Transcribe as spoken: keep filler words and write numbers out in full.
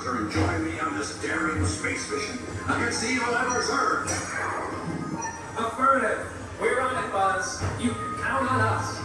Master, and join me on this daring space mission against the evil Emperor's Earth. Affirmative. We're on it, Buzz. You can count on us.